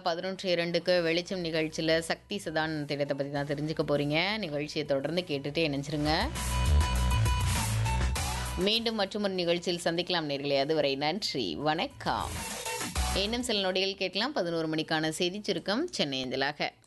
11:02க்கு வெளிச்சம் நிகழ்ச்சியில் சக்தி சதான் திட்டத்தை பற்றி தான் தெரிஞ்சுக்க போகிறீங்க. நிகழ்ச்சியை தொடர்ந்து கேட்டுகிட்டே இணைஞ்சிருங்க. மீண்டும் மற்றொரு நிகழ்ச்சியில் சந்திக்கலாம் நேர்களே. அதுவரை நன்றி, வணக்கம். இன்னும் சில நொடிகள் கேட்கலாம் 11 மணிக்கான செய்தி சுருக்கம் சென்னை அஞ்சலாக.